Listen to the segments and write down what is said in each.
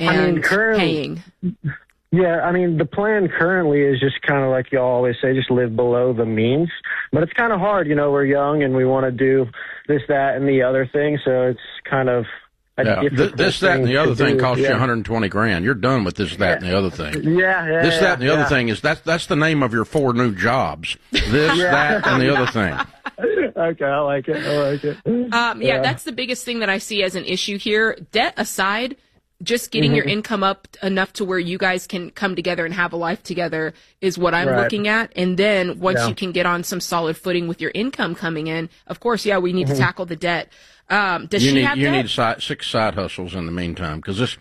and paying. Yeah, I mean, the plan currently is just kind of like you always say, just live below the means. But it's kind of hard, you know, we're young and we want to do this, that, and the other thing. So it's kind of this, that, and the other thing costs you $120,000. You're done with this, that, and the other thing. This, that, and the other thing is that's the name of your 4 new jobs. This, that, and the other thing. Okay, I like it. That's the biggest thing that I see as an issue here. Debt aside, just getting your income up enough to where you guys can come together and have a life together is what I'm looking at. And then once you can get on some solid footing with your income coming in, of course, we need to tackle the debt. Does she have debt? You need 6 side hustles in the meantime, because this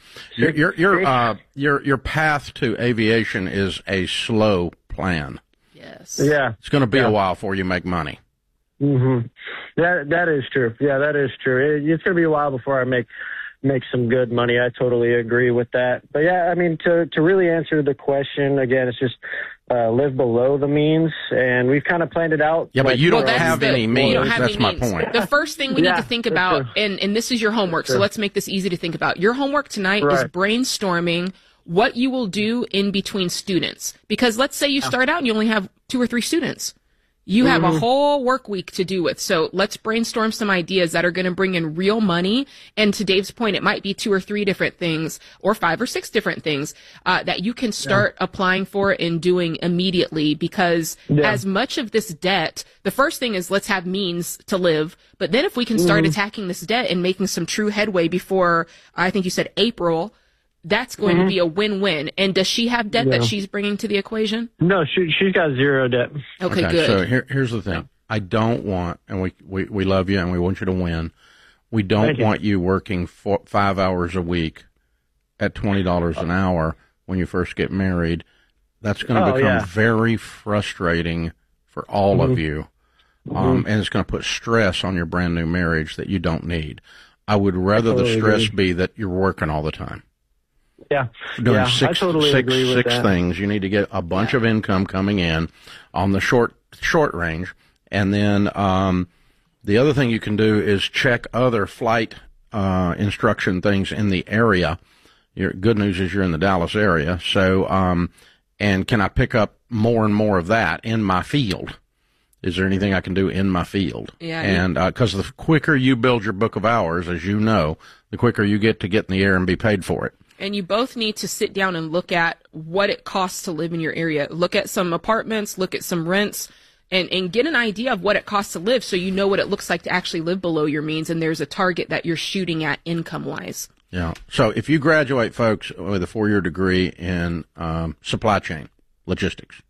your path to aviation is a slow plan. Yes. Yeah. It's going to be a while before you make money. Mm-hmm. That is true. Yeah, that is true. It's going to be a while before I make some good money. I totally agree with that. But yeah, I mean, to really answer the question, again, it's just live below the means, and we've kind of planned it out. Yeah, but you don't have any means. That's my point. The first thing we need to think about, and this is your homework, so let's make this easy to think about. Your homework tonight is brainstorming what you will do in between students. Because let's say you start out and you only have 2 or 3 students. You have a whole work week to do with. So let's brainstorm some ideas that are going to bring in real money. And to Dave's point, it might be 2 or 3 different things or 5 or 6 different things that you can start applying for and doing immediately, because as much of this debt, the first thing is let's have means to live. But then if we can start attacking this debt and making some true headway before, I think you said April, that's going to be a win-win. And does she have debt that she's bringing to the equation? No, she's got 0 debt. Okay, good. So here's the thing. I don't want, and we love you and we want you to win. We don't want you working 5 hours a week at $20 an hour when you first get married. That's going to become very frustrating for all of you. And it's going to put stress on your brand new marriage that you don't need. I would rather the stress be that you're working all the time. Yeah, doing I totally agree with six that. things. You need to get a bunch of income coming in on the short range, and then the other thing you can do is check other flight instruction things in the area. Your good news is you're in the Dallas area, so and can I pick up more and more of that in my field? Is there anything I can do in my field? Yeah, and because the quicker you build your book of hours, as you know, the quicker you get in the air and be paid for it. And you both need to sit down and look at what it costs to live in your area. Look at some apartments, look at some rents, and get an idea of what it costs to live so you know what it looks like to actually live below your means, and there's a target that you're shooting at income-wise. Yeah. So if you graduate, folks, with a 4-year degree in supply chain logistics,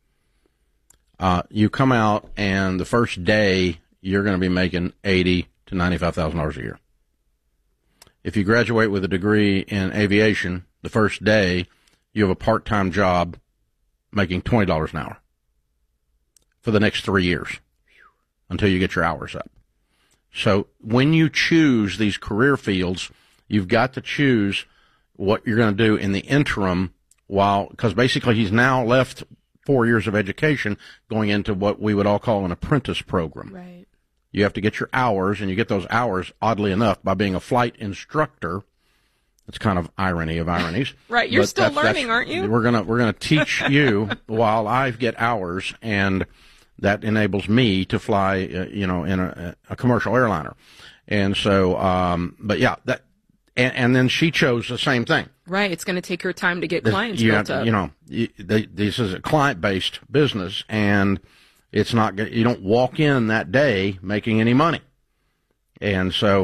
you come out and the first day you're going to be making $80,000 to $95,000 a year. If you graduate with a degree in aviation, the first day you have a part-time job making $20 an hour for the next 3 years until you get your hours up. So when you choose these career fields, you've got to choose what you're going to do in the interim because basically he's now left 4 years of education going into what we would all call an apprentice program. Right. You have to get your hours, and you get those hours, oddly enough, by being a flight instructor. It's kind of irony of ironies. Right, you're still learning, aren't you? We're gonna teach you while I get hours, and that enables me to fly, in a commercial airliner. And so, and then she chose the same thing. Right, it's going to take her time to get clients built up. This is a client-based business, and it's not. You don't walk in that day making any money, and so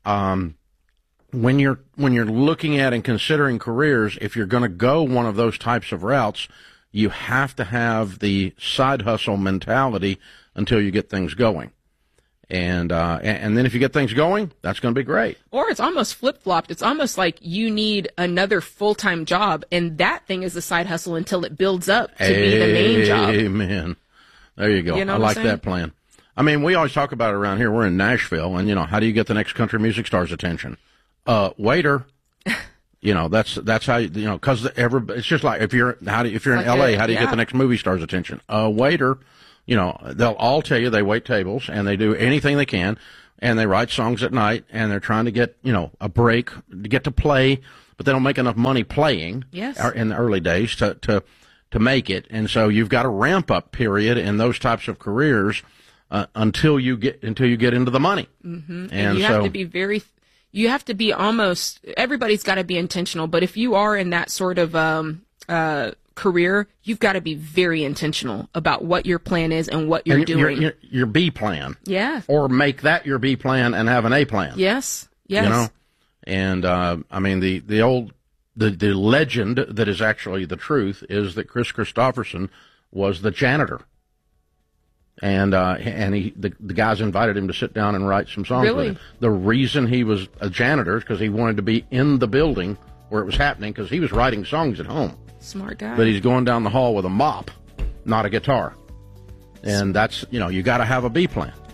when you're looking at and considering careers, if you're going to go one of those types of routes, you have to have the side hustle mentality until you get things going, and then if you get things going, that's going to be great. Or it's almost flip-flopped. It's almost like you need another full-time job, and that thing is a side hustle until it builds up to be the main job. Amen. There you go. You know I like that plan. I mean, we always talk about it around here. We're in Nashville, and how do you get the next country music star's attention? Waiter. That's how because it's just like if you're in LA, how do you get the next movie star's attention? Waiter. They'll all tell you they wait tables and they do anything they can, and they write songs at night, and they're trying to get a break to get to play but they don't make enough money playing in the early days to make it. And so you've got a ramp up period in those types of careers until you get into the money. Mm-hmm. And you have to be you have to be almost, everybody's got to be intentional, but if you are in that sort of career, you've got to be very intentional about what your plan is and what you're doing. Your B plan. Yeah. Or make that your B plan and have an A plan. Yes. You know? And, I mean, the legend that is actually the truth is that Chris Christopherson was the janitor. And the guys invited him to sit down and write some songs with him. The reason he was a janitor is because he wanted to be in the building where it was happening, because he was writing songs at home. Smart guy. But he's going down the hall with a mop, not a guitar. And that's, you got to have a B plan.